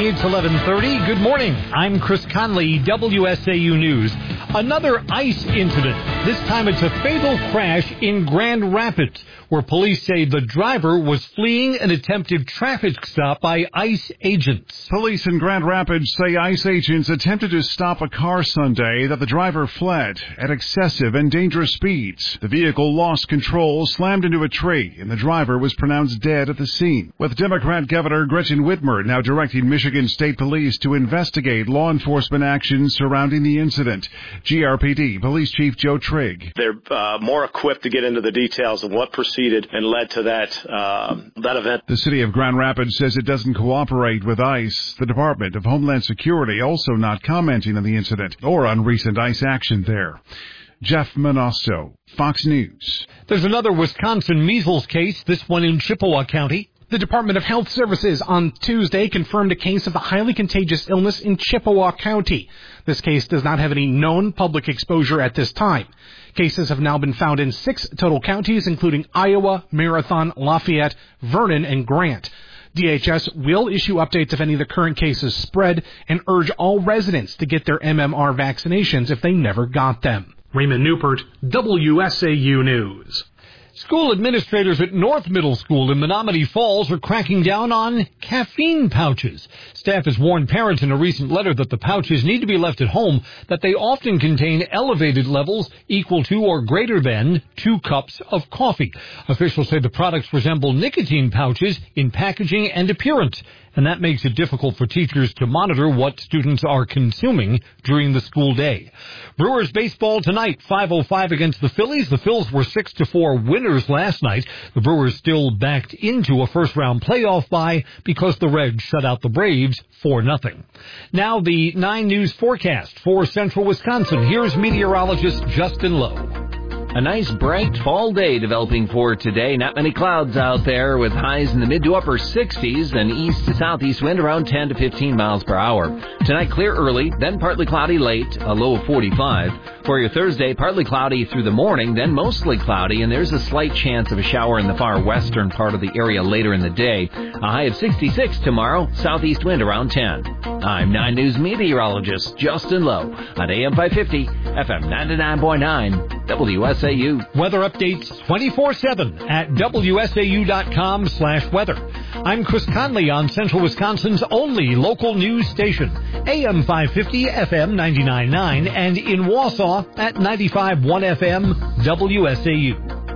It's 11:30. Good morning. I'm Chris Conley, WSAU News. Another ICE incident. This time it's a fatal crash in Grand Rapids, where police say the driver was fleeing an attempted traffic stop by ICE agents. Police in Grand Rapids say ICE agents attempted to stop a car Sunday that the driver fled at excessive and dangerous speeds. The vehicle lost control, slammed into a tree, and the driver was pronounced dead at the scene. With Democrat Governor Gretchen Whitmer now directing Michigan State Police to investigate law enforcement actions surrounding the incident. GRPD Police Chief Joe Trigg. They're more equipped to get into the details of what proceeded and led to that event. The city of Grand Rapids says it doesn't cooperate with ICE. The Department of Homeland Security also not commenting on the incident or on recent ICE action there. Jeff Manasso, Fox News. There's another Wisconsin measles case, this one in Chippewa County. The Department of Health Services on Tuesday confirmed a case of the highly contagious illness in Chippewa County. This case does not have any known public exposure at this time. Cases have now been found in 6 total counties, including Iowa, Marathon, Lafayette, Vernon, and Grant. DHS will issue updates if any of the current cases spread and urge all residents to get their MMR vaccinations if they never got them. Raymond Newport, WSAU News. School administrators at North Middle School in Menominee Falls are cracking down on caffeine pouches. Staff has warned parents in a recent letter that the pouches need to be left at home, that they often contain elevated levels equal to or greater than 2 cups of coffee. Officials say the products resemble nicotine pouches in packaging and appearance, and that makes it difficult for teachers to monitor what students are consuming during the school day. Brewers baseball tonight, 5:05 against the Phillies. The Phils were 6-4 winners last night. The Brewers still backed into a first-round playoff bye because the Reds shut out the Braves 4-0. Now the 9 News forecast for central Wisconsin. Here's meteorologist Justin Lowe. A nice bright fall day developing for today. Not many clouds out there with highs in the mid to upper 60s and east to southeast wind around 10 to 15 miles per hour. Tonight clear early, then partly cloudy late, a low of 45. For your Thursday, partly cloudy through the morning, then mostly cloudy, and there's a slight chance of a shower in the far western part of the area later in the day. A high of 66 tomorrow, southeast wind around 10. I'm 9 News meteorologist Justin Lowe on AM 550, FM 99.9, WSAU. Weather updates 24/7 at WSAU.com/weather. I'm Chris Conley on Central Wisconsin's only local news station, AM 550, FM 99.9, and in Wausau at 95.1 FM, WSAU.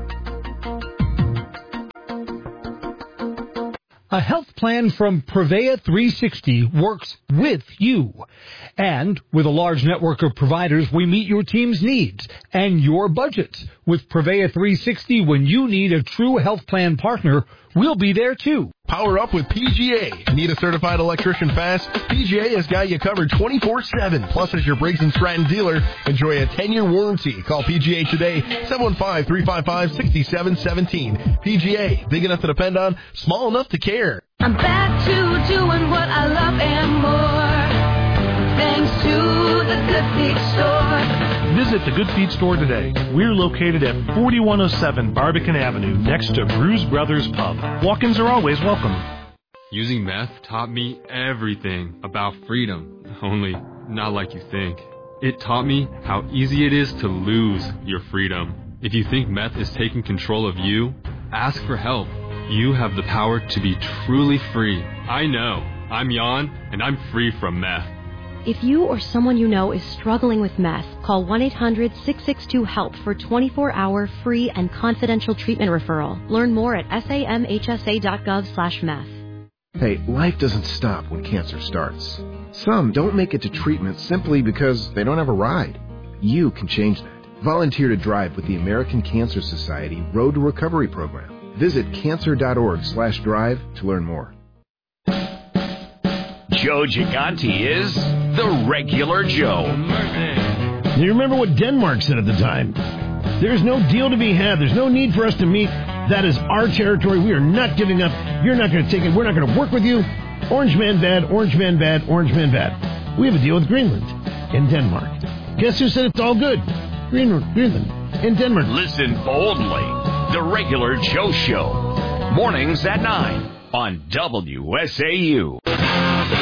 A health plan from Prevea 360 works with you. And with a large network of providers, we meet your team's needs and your budgets. With Prevea 360, when you need a true health plan partner, we'll be there too. Power up with PGA. Need a certified electrician fast? PGA has got you covered 24/7. Plus, as your Briggs & Stratton dealer, enjoy a 10-year warranty. Call PGA today, 715-355-6717. PGA, big enough to depend on, small enough to care. I'm back to doing what I love and more, thanks to the Good Feet Store. Visit the Good Feet Store today. We're located at 4107 Barbican Avenue, next to Bruise Brothers Pub. Walk-ins are always welcome. Using meth taught me everything about freedom, only not like you think. It taught me how easy it is to lose your freedom. If you think meth is taking control of you, ask for help. You have the power to be truly free. I know. I'm Jan, and I'm free from meth. If you or someone you know is struggling with meth, call 1-800-662-HELP for 24-hour free and confidential treatment referral. Learn more at samhsa.gov/meth. Hey, life doesn't stop when cancer starts. Some don't make it to treatment simply because they don't have a ride. You can change that. Volunteer to drive with the American Cancer Society Road to Recovery program. Visit cancer.org/drive to learn more. Joe Gigante is the regular Joe. You remember what Denmark said at the time? There's no deal to be had. There's no need for us to meet. That is our territory. We are not giving up. You're not going to take it. We're not going to work with you. Orange man bad, orange man bad, orange man bad. We have a deal with Greenland and Denmark. Guess who said it's all good? Greenland and Denmark. Listen boldly. The Regular Joe Show. Mornings at 9 on WSAU.